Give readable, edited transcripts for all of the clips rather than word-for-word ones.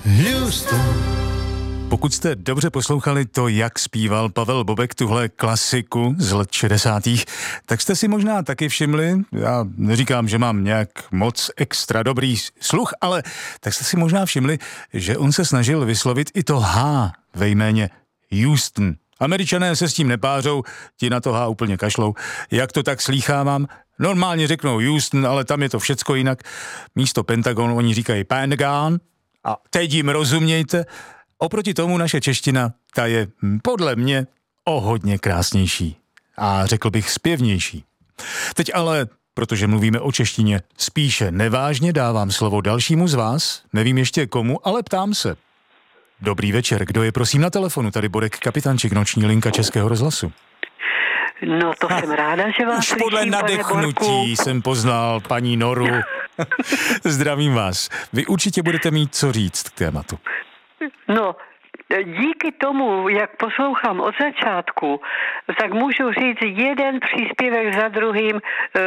Houston. Pokud jste dobře poslouchali to, jak zpíval Pavel Bobek tuhle klasiku z let 60., tak jste si možná taky všimli, já neříkám, že mám nějak moc extra dobrý sluch, ale tak jste si možná všimli, že on se snažil vyslovit i to H ve jméně Houston. Američané se s tím nepářou, ti na to H úplně kašlou. Jak to tak slýchávám? Normálně řeknou Houston, ale tam je to všecko jinak. Místo Pentagon oni říkají Pentagon a teď jim rozumějte. Oproti tomu naše čeština, ta je podle mě o hodně krásnější a řekl bych zpěvnější. Teď ale, protože mluvíme o češtině, spíše nevážně dávám slovo dalšímu z vás, nevím ještě komu, ale ptám se. Dobrý večer, kdo je prosím na telefonu? Tady Borek Kapitančík, noční linka Českého rozhlasu. No to jsem ráda, že vás už podle nadechnutí jsem poznal paní Noru. Zdravím vás. Vy určitě budete mít co říct k tématu. No, díky tomu, jak poslouchám od začátku, tak můžu říct jeden příspěvek za druhým,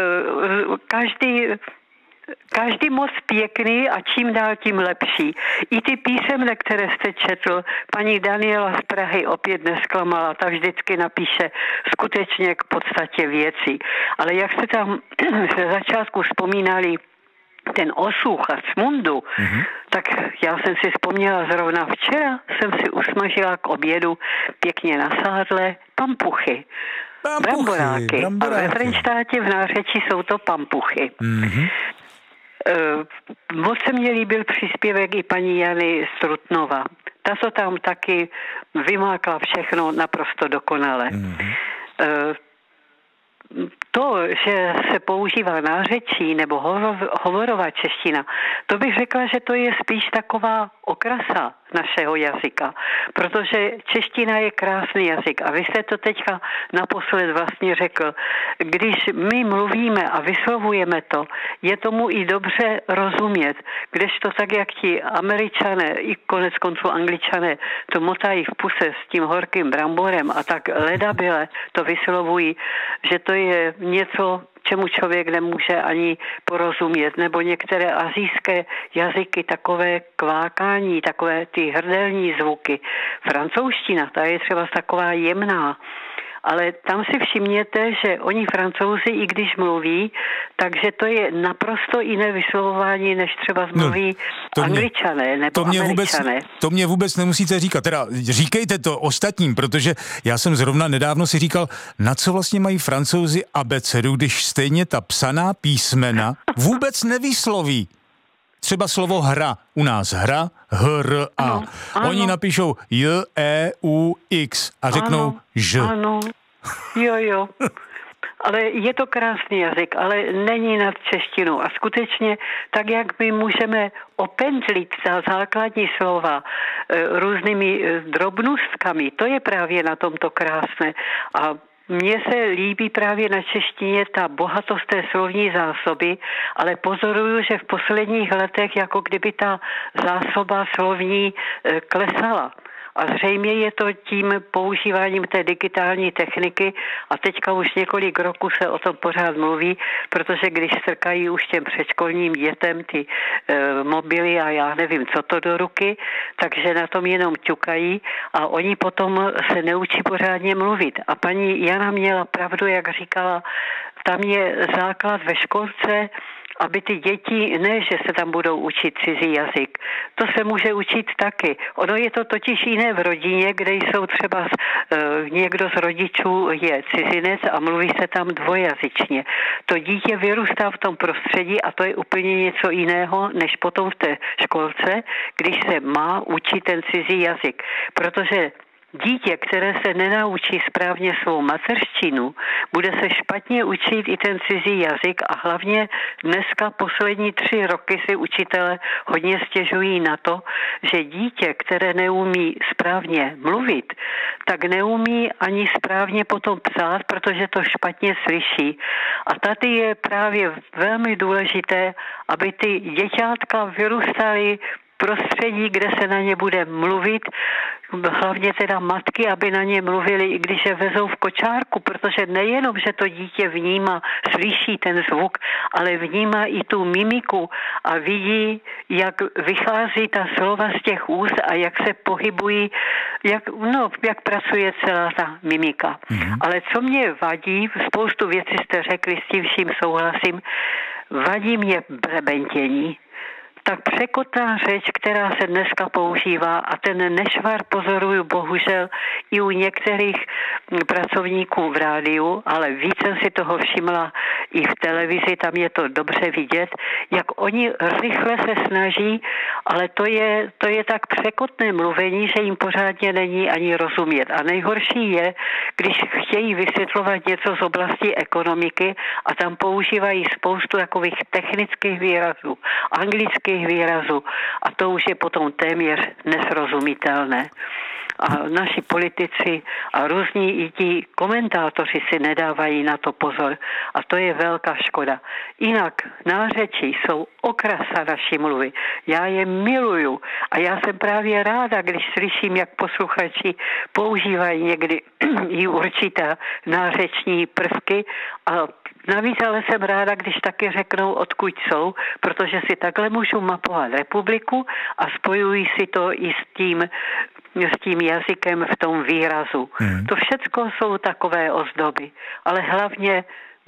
každý moc pěkný a čím dál tím lepší. I ty písemné, které jste četl, paní Daniela z Prahy opět nesklamala, ta vždycky napíše skutečně k podstatě věcí. Ale jak jste tam ze začátku vzpomínali ten Osuch a Smundu, tak já jsem si vzpomněla zrovna včera, jsem si usmažila k obědu pěkně na sádle pampuchy. Bramboráky. A ve Frenštátě v nářečí jsou to pampuchy. Moc se mně líbil příspěvek i paní Jany Strutnova. Ta to tam taky vymákla všechno naprosto dokonale. To, že se používá nářečí nebo hovorová čeština, to bych řekla, že to je spíš taková okrasa našeho jazyka, protože čeština je krásný jazyk a vy jste to teďka naposled vlastně řekl. Když my mluvíme a vyslovujeme to, je tomu i dobře rozumět, kdežto tak, jak ti Američané i konec konců Angličané to motají v puse s tím horkým bramborem a tak ledabyle to vyslovují, že to je něco, čemu člověk nemůže ani porozumět, nebo některé asijské jazyky, takové kvákání, takové ty hrdelní zvuky. Francouzština, ta je třeba taková jemná, ale tam si všimněte, že oni Francouzi, i když mluví, takže to je naprosto jiné vyslovování, než třeba mluví Angličané nebo Američané. To mě vůbec nemusíte říkat. Teda říkejte to ostatním, protože já jsem zrovna nedávno si říkal, na co vlastně mají Francouzi abecedu, když stejně ta psaná písmena vůbec nevysloví. Třeba slovo hra. U nás hra, H-R-A. Oni napíšou J-E-U-X a řeknou Ž. Ano, jo. Ale je to krásný jazyk, ale není nad češtinou. A skutečně, tak jak my můžeme opendlit ta základní slova různými drobnostkami, to je právě na tomto krásné. A mně se líbí právě na češtině ta bohatost té slovní zásoby, ale pozoruju, že v posledních letech jako kdyby ta zásoba slovní klesala. A zřejmě je to tím používáním té digitální techniky a teďka už několik roků se o tom pořád mluví, protože když strkají už těm předškolním dětem ty mobily a já nevím, co to do ruky, takže na tom jenom ťukají a oni potom se neučí pořádně mluvit. A paní Jana měla pravdu, jak říkala, tam je základ ve školce, aby ty děti, ne, že se tam budou učit cizí jazyk, to se může učit taky. Ono je to totiž jiné v rodině, kde jsou třeba někdo z rodičů je cizinec a mluví se tam dvojazyčně. To dítě vyrůstá v tom prostředí a to je úplně něco jiného, než potom v té školce, když se má učit ten cizí jazyk. Protože dítě, které se nenaučí správně svou mateřštinu, bude se špatně učit i ten cizí jazyk a hlavně dneska poslední 3 roky si učitelé hodně stěžují na to, že dítě, které neumí správně mluvit, tak neumí ani správně potom psát, protože to špatně slyší. A tady je právě velmi důležité, aby ty děťátka vyrůstaly prostředí, kde se na ně bude mluvit, hlavně teda matky, aby na ně mluvili, i když je vezou v kočárku, protože nejenom, že to dítě vnímá, slyší ten zvuk, ale vnímá i tu mimiku a vidí, jak vychází ta slova z těch úst a jak se pohybují, jak pracuje celá ta mimika. Ale co mě vadí, spoustu věcí jste řekli, s tím vším souhlasím, vadí mě brebentění. Tak překotná řeč, která se dneska používá a ten nešvar pozoruju bohužel i u některých pracovníků v rádiu, ale víc jsem si toho všimla i v televizi, tam je to dobře vidět, jak oni rychle se snaží, ale to je tak překotné mluvení, že jim pořádně není ani rozumět. A nejhorší je, když chtějí vysvětlovat něco z oblasti ekonomiky a tam používají spoustu takových technických výrazů, anglických výrazů a to už je potom téměř nesrozumitelné. A naši politici a různí i ti komentátoři si nedávají na to pozor a to je velká škoda. Jinak nářečí jsou okrasa naší mluvy. Já je miluju a já jsem právě ráda, když slyším, jak posluchači používají někdy i určité nářeční prvky a navíc ale jsem ráda, když taky řeknou, odkud jsou, protože si takhle můžu mapovat republiku a spojují si to i s tím jazykem v tom výrazu. To všecko jsou takové ozdoby, ale hlavně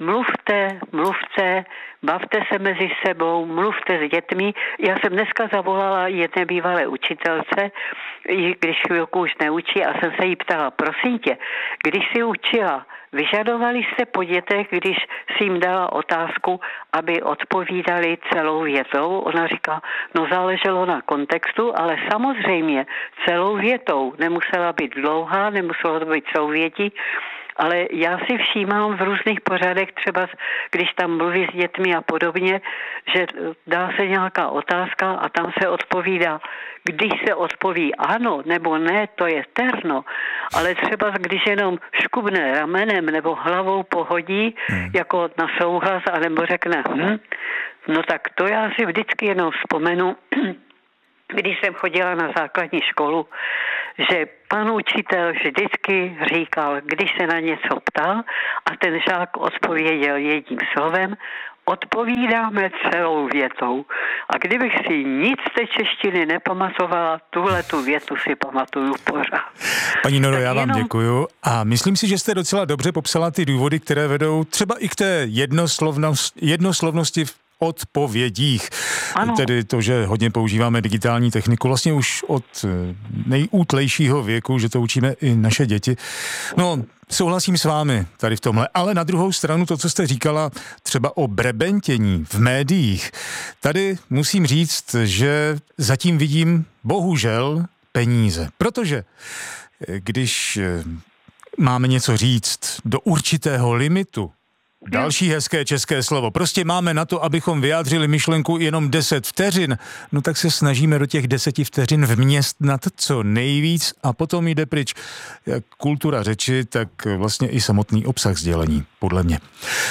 mluvte, bavte se mezi sebou, mluvte s dětmi. Já jsem dneska zavolala jedné bývalé učitelce, když chvilku už neučí a jsem se jí ptala, prosím tě, když si učila, vyžadovali jste po dětech, když si jim dala otázku, aby odpovídali celou větou? Ona říká, záleželo na kontextu, ale samozřejmě celou větou. Nemusela být dlouhá, nemuselo to být souvětí, ale já si všímám v různých pořadech, třeba když tam mluví s dětmi a podobně, že dá se nějaká otázka a tam se odpovídá. Když se odpoví ano nebo ne, to je terno, ale třeba když jenom škubne ramenem nebo hlavou pohodí, jako na souhlas, anebo řekne tak to já si vždycky jenom vzpomenu, když jsem chodila na základní školu, že pan učitel vždycky říkal, když se na něco ptal a ten žák odpověděl jedním slovem, odpovídáme celou větou. A kdybych si nic z té češtiny nepamatovala, tuhletu větu si pamatuju pořád. Paní Noro, já vám děkuju a myslím si, že jste docela dobře popsala ty důvody, které vedou třeba i k té jednoslovnosti v odpovědích. Ano. Tedy to, že hodně používáme digitální techniku vlastně už od nejútlejšího věku, že to učíme i naše děti. Souhlasím s vámi tady v tomhle, ale na druhou stranu to, co jste říkala třeba o brebentění v médiích, tady musím říct, že zatím vidím bohužel peníze, protože když máme něco říct do určitého limitu, další hezké české slovo. Prostě máme na to, abychom vyjádřili myšlenku jenom 10 vteřin, tak se snažíme do těch 10 vteřin vměstnat co nejvíc a potom jde pryč jak kultura řeči, tak vlastně i samotný obsah sdělení, podle mě.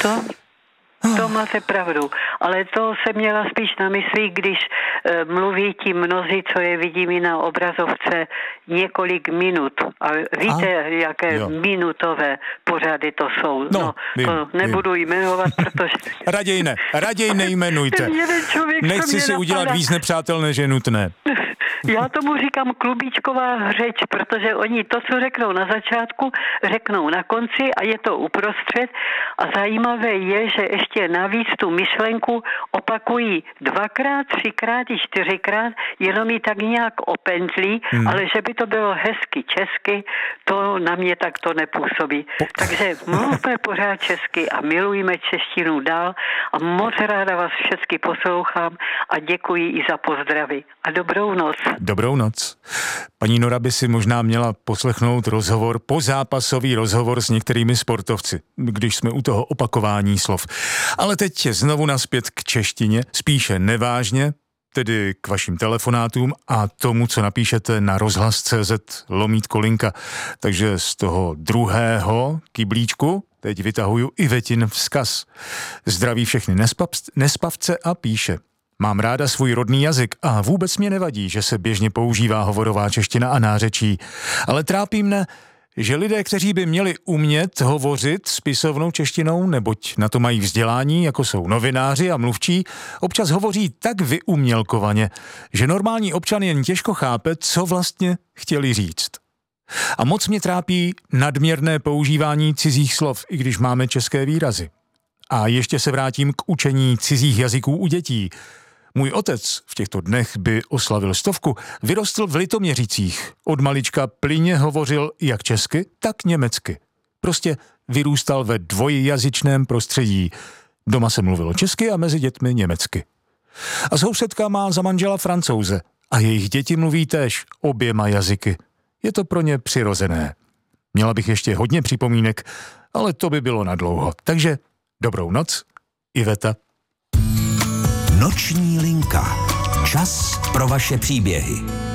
To máte pravdu, ale to se měla spíš na mysli, když mluví ti mnozí, co je vidím i na obrazovce, několik minut. A víte, jaké minutové pořady to jsou. To nebudu jmenovat, protože... Raději nejmenujte. Nechci si udělat víc nepřátel, než je nutné. Já tomu říkám klubíčková řeč, protože oni to, co řeknou na začátku, řeknou na konci a je to uprostřed. A zajímavé je, že ještě navíc tu myšlenku opakují 2x, 3x i 4x, jenom ji tak nějak openzlí, ale že by to bylo hezky česky, to na mě tak to nepůsobí. Takže mluvme pořád česky a milujme češtinu dál a moc ráda vás všechny poslouchám a děkuji i za pozdravy. A dobrou noc. Dobrou noc. Paní Nora by si možná měla poslechnout pozápasový rozhovor s některými sportovci, když jsme u toho opakování slov. Ale teď znovu nazpět k češtině, spíše nevážně, tedy k vašim telefonátům a tomu, co napíšete na rozhlas.cz/linka. Takže z toho druhého kyblíčku teď vytahuju Ivetin vzkaz. Zdraví všechny nespavce a píše: Mám ráda svůj rodný jazyk a vůbec mě nevadí, že se běžně používá hovorová čeština a nářečí. Ale trápí mne, že lidé, kteří by měli umět hovořit spisovnou češtinou, neboť na to mají vzdělání, jako jsou novináři a mluvčí, občas hovoří tak vyumělkovaně, že normální občan jen těžko chápe, co vlastně chtěli říct. A moc mě trápí nadměrné používání cizích slov, i když máme české výrazy. A ještě se vrátím k učení cizích jazyků u dětí. Můj otec v těchto dnech by oslavil 100, vyrostl v Litoměřicích. Od malička plyně hovořil jak česky, tak německy. Prostě vyrůstal ve dvojjazyčném prostředí. Doma se mluvilo česky a mezi dětmi německy. A sousedka má za manžela Francouze a jejich děti mluví též oběma jazyky. Je to pro ně přirozené. Měla bych ještě hodně připomínek, ale to by bylo nadlouho. Takže dobrou noc, Iveta. Noční linka. Čas pro vaše příběhy.